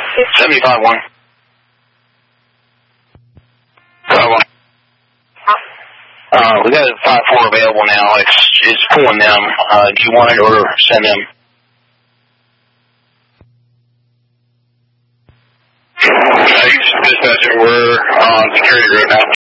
75-1. 5-1. We got a 5-4 available now. It's pulling them. Do you want it or send them? Dispatcher, we're on security road now.